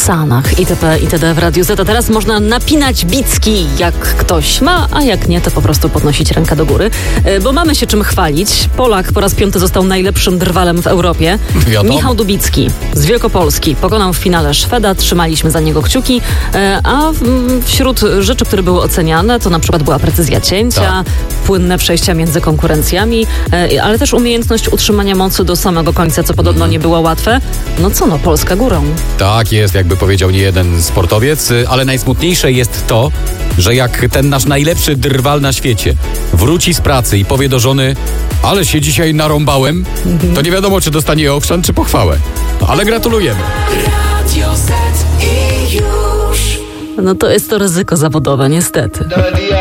Sanach itp. itd. w Radiu Z. A teraz można napinać bicki, jak ktoś ma, a jak nie, to po prostu podnosić rękę do góry. Bo mamy się czym chwalić. Polak po raz 5 został najlepszym drwalem w Europie. Wiadomo. Michał Dubicki z Wielkopolski pokonał w finale Szweda. Trzymaliśmy za niego kciuki. A wśród rzeczy, które były oceniane, to na przykład była precyzja cięcia, płynne przejścia między konkurencjami, ale też umiejętność utrzymania mocy do samego końca, co podobno nie było łatwe. No co no, Polska górą. Tak jest, jakby powiedział niejeden sportowiec, ale najsmutniejsze jest to, że jak ten nasz najlepszy drwal na świecie wróci z pracy i powie do żony, ale się dzisiaj narąbałem, to nie wiadomo, czy dostanie ochrzan, czy pochwałę. Ale gratulujemy. Radio Z i już. No to jest to ryzyko zawodowe, niestety.